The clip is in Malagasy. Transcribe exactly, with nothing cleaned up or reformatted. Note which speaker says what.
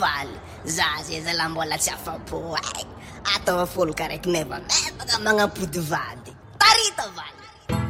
Speaker 1: Valy, za zay zala mbola tsy afapo ay, atao folo karaiky neva, me baka magnapody vady, tarita Valy.